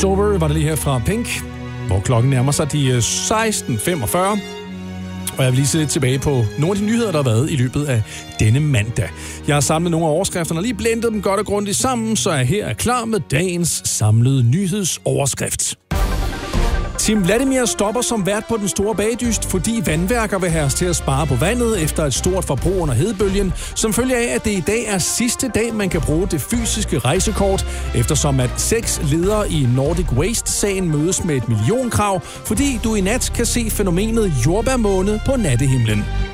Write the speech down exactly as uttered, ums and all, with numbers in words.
It's Over var det lige her fra Pink, hvor klokken nærmer sig de seksten femogfyrre. Og jeg vil lige se lidt tilbage på nogle af de nyheder, der har været i løbet af denne mandag. Jeg har samlet nogle af overskrifterne og lige blendet dem godt og grundigt sammen, så jeg her er klar med dagens samlede nyhedsoverskrift. Team Vladimir stopper som vært på den store bagdyst, fordi vandværker vil have os til at spare på vandet efter et stort forbrug under hedebølgen, som følge af, at det i dag er sidste dag, man kan bruge det fysiske rejsekort, eftersom at seks ledere i Nordic Waste-sagen mødes med et millionkrav, fordi du i nat kan se fænomenet jordbærmåne på nattehimlen.